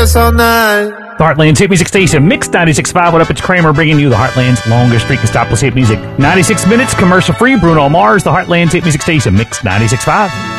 dance all night. The Heartland's hit music station, Mix 96.5. What up? It's Kramer bringing you the Heartland's longest streak of stopless hit music. 96 minutes, commercial free. Bruno Mars, the Heartland's hit music station, Mix 96.5.